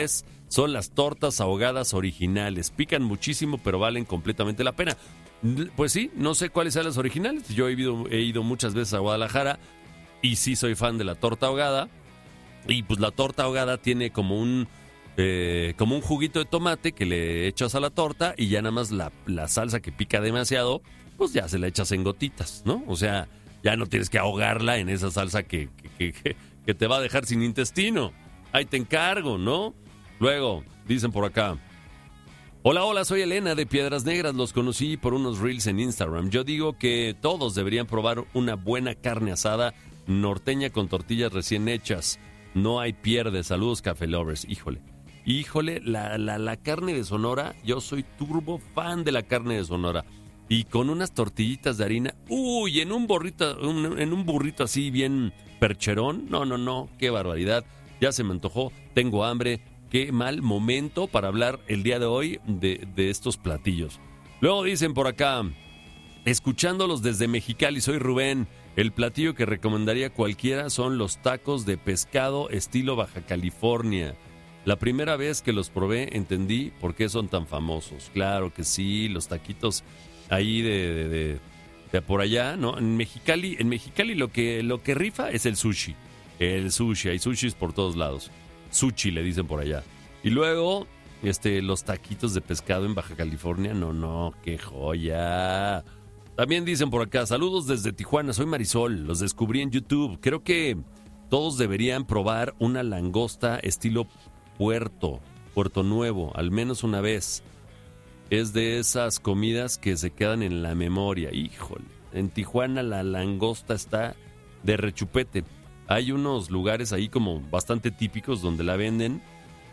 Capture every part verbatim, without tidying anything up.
son las tortas ahogadas originales. Pican muchísimo, pero valen completamente la pena. Pues sí, no sé cuáles son las originales. Yo he ido, he ido muchas veces a Guadalajara y sí soy fan de la torta ahogada. Y pues la torta ahogada tiene como un eh, como un juguito de tomate que le echas a la torta y ya nada más la, la salsa que pica demasiado, pues ya se la echas en gotitas, ¿no? O sea, ya no tienes que ahogarla en esa salsa que, que, que, que te va a dejar sin intestino. Ahí te encargo, ¿no? Luego, dicen por acá: hola, hola, soy Elena de Piedras Negras, los conocí por unos reels en Instagram. Yo digo que todos deberían probar una buena carne asada norteña con tortillas recién hechas. No hay pierde. Saludos, Café Lovers. Híjole, híjole, la, la, la carne de Sonora, yo soy turbo fan de la carne de Sonora. Y con unas tortillitas de harina, uy, en un burrito, un, en un burrito así bien percherón. No, no, no, qué barbaridad. Ya se me antojó, tengo hambre. Qué mal momento para hablar el día de hoy de, de estos platillos. Luego dicen por acá: escuchándolos desde Mexicali, soy Rubén. El platillo que recomendaría cualquiera son los tacos de pescado estilo Baja California. La primera vez que los probé entendí por qué son tan famosos. Claro que sí, los taquitos ahí de, de, de, de por allá, ¿no? En Mexicali, en Mexicali lo que, lo que rifa es el sushi. El sushi, hay sushis por todos lados. Sushi le dicen por allá. Y luego, este, los taquitos de pescado en Baja California, no, no, qué joya. También dicen por acá: saludos desde Tijuana, soy Marisol, los descubrí en YouTube. Creo que todos deberían probar una langosta estilo Puerto, Puerto Nuevo, al menos una vez. Es de esas comidas que se quedan en la memoria. Híjole, en Tijuana la langosta está de rechupete. Hay unos lugares ahí como bastante típicos donde la venden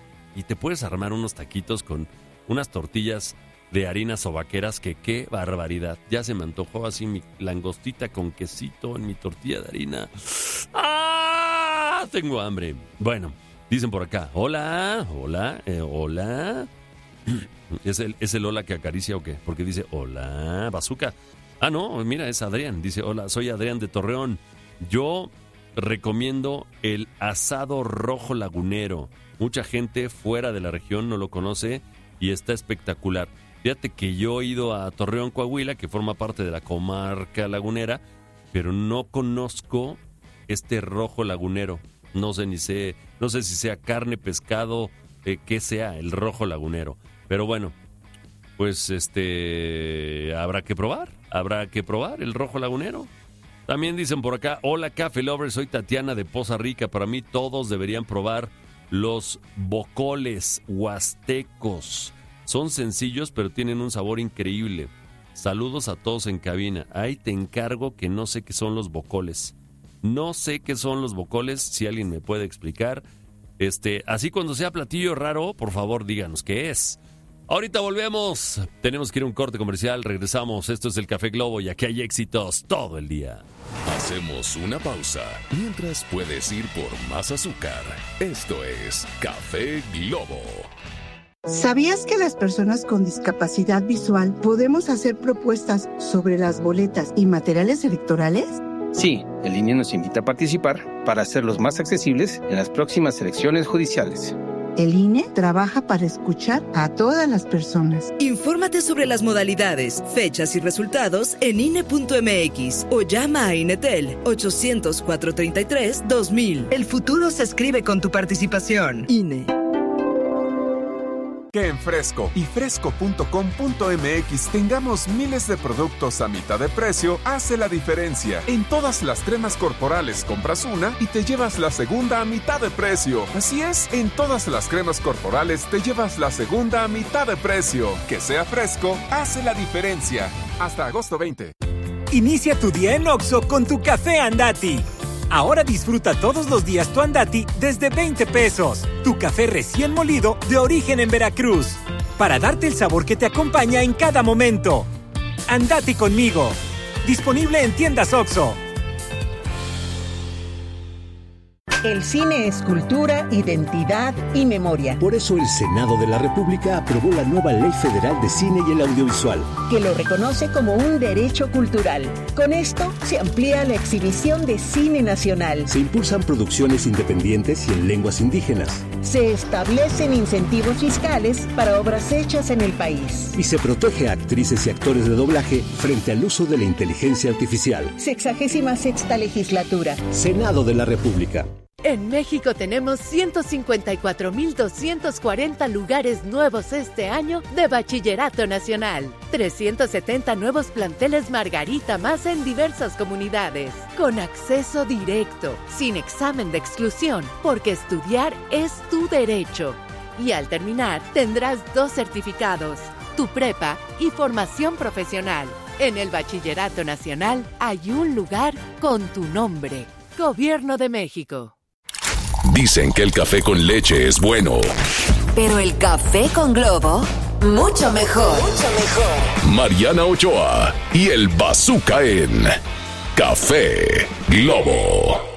y te puedes armar unos taquitos con unas tortillas de harinas sobaqueras que qué barbaridad. Ya se me antojó así mi langostita con quesito en mi tortilla de harina. ¡Ah! Tengo hambre. Bueno, dicen por acá: hola, hola, eh, hola. ¿Es el, ¿Es el hola que acaricia o qué? Porque dice hola, bazooka. Ah, no, mira, es Adrián. Dice: hola, soy Adrián de Torreón. Yo recomiendo el asado rojo lagunero. Mucha gente fuera de la región no lo conoce y está espectacular. Fíjate que yo he ido a Torreón, Coahuila, que forma parte de la comarca lagunera, pero no conozco este rojo lagunero. No sé ni sé, no sé si sea carne, pescado, eh, qué sea el rojo lagunero. Pero bueno, pues este habrá que probar, habrá que probar el rojo lagunero. También dicen por acá: hola, Café Lovers, soy Tatiana de Poza Rica. Para mí todos deberían probar los bocoles huastecos. Son sencillos, pero tienen un sabor increíble. Saludos a todos en cabina. Ahí te encargo que no sé qué son los bocoles. No sé qué son los bocoles, si alguien me puede explicar. Este, así cuando sea platillo raro, por favor díganos qué es. Ahorita volvemos. Tenemos que ir a un corte comercial. Regresamos. Esto es el Café Globo y aquí hay éxitos todo el día. Hacemos una pausa. Mientras puedes ir por más azúcar. Esto es Café Globo. ¿Sabías que las personas con discapacidad visual podemos hacer propuestas sobre las boletas y materiales electorales? Sí, el I N E nos invita a participar para hacerlos más accesibles en las próximas elecciones judiciales. El I N E trabaja para escuchar a todas las personas. Infórmate sobre las modalidades, fechas y resultados en I N E punto M X o llama a INETEL ochocientos, cuatrocientos treinta y tres, dos mil. El futuro se escribe con tu participación. I N E. Que en Fresco y fresco punto com punto m x tengamos miles de productos a mitad de precio hace la diferencia. En todas las cremas corporales compras una y te llevas la segunda a mitad de precio. Así es, en todas las cremas corporales te llevas la segunda a mitad de precio. Que sea Fresco hace la diferencia. Hasta agosto veinte. Inicia tu día en Oxxo con tu café Andati. Ahora disfruta todos los días tu Andati desde veinte pesos. Tu café recién molido de origen en Veracruz. Para darte el sabor que te acompaña en cada momento. Andati conmigo. Disponible en tiendas Oxxo. El cine es cultura, identidad y memoria. Por eso el Senado de la República aprobó la nueva Ley Federal de Cine y el Audiovisual, que lo reconoce como un derecho cultural. Con esto se amplía la exhibición de cine nacional. Se impulsan producciones independientes y en lenguas indígenas. Se establecen incentivos fiscales para obras hechas en el país. Y se protege a actrices y actores de doblaje frente al uso de la inteligencia artificial. Sexagésima sexta legislatura. Senado de la República. En México tenemos ciento cincuenta y cuatro mil doscientos cuarenta lugares nuevos este año de Bachillerato Nacional. trescientos setenta nuevos planteles Margarita más en diversas comunidades. Con acceso directo, sin examen de exclusión, porque estudiar es tu derecho. Y al terminar, tendrás dos certificados, tu prepa y formación profesional. En el Bachillerato Nacional hay un lugar con tu nombre. Gobierno de México. Dicen que el café con leche es bueno. Pero el café con Globo, mucho mejor. Mucho mejor. Mariana Ochoa y el Bazooka en Café Globo.